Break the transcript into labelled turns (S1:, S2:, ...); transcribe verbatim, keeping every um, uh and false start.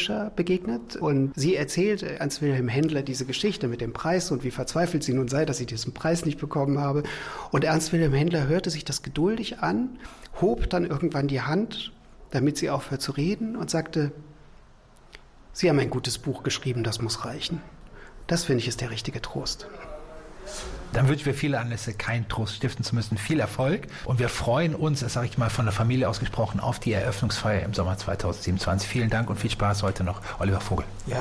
S1: Fischer begegnet und sie erzählt Ernst-Wilhelm Händler diese Geschichte mit dem Preis und wie verzweifelt sie nun sei, dass sie diesen Preis nicht bekommen habe. Und Ernst-Wilhelm Händler hörte sich das geduldig an, hob dann irgendwann die Hand, damit sie aufhört zu reden und sagte: Sie haben ein gutes Buch geschrieben, das muss reichen. Das, finde ich, ist der richtige Trost.
S2: Dann wünschen wir viele Anlässe, keinen Trost stiften zu müssen. Viel Erfolg. Und wir freuen uns, das sage ich mal von der Familie ausgesprochen, auf die Eröffnungsfeier im Sommer zweitausendsiebenundzwanzig. Vielen Dank und viel Spaß heute noch. Oliver Vogel.
S1: Ja.